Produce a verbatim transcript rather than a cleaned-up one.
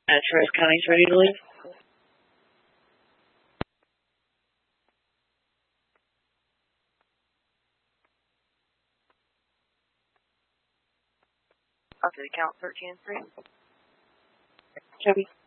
Uh, Travis County's ready to leave. Up to the count thirteen and three. Chubby.